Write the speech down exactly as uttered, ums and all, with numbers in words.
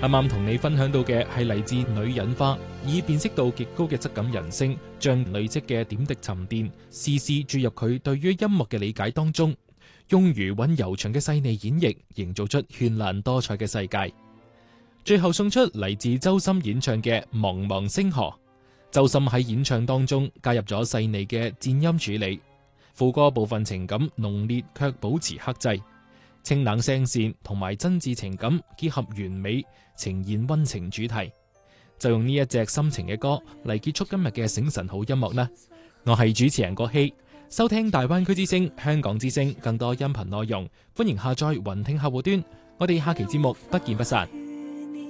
啱啱同你分享到嘅係嚟自女人花，以辨識度極高嘅質感人聲，將累積嘅點滴沉澱，絲絲注入佢對於音樂嘅理解當中，用餘韻悠長嘅細膩演繹，營造出絢爛多彩嘅世界。最後送出嚟自周深演唱嘅《茫茫星河》。周深喺演唱當中加入咗細膩嘅顫音處理，副歌部分情感濃烈卻保持克制，清冷聲線同埋真摯情感結合完美，呈現溫情主題。就用呢一隻深情嘅歌嚟結束今日嘅醒神好音樂啦。我係主持人郭希，收聽大灣區之聲、香港之聲更多音頻內容，歡迎下載雲聽客戶端。我哋下期節目不見不散。